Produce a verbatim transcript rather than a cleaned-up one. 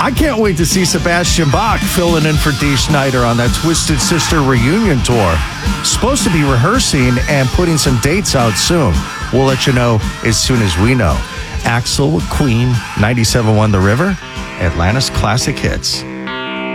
I can't wait to see Sebastian Bach filling in for Dee Snider on that Twisted Sister reunion tour. Supposed to be rehearsing and putting some dates out soon. We'll let you know as soon as we know. Axl, Queen, ninety-seven point one The River, Atlanta's Classic Hits.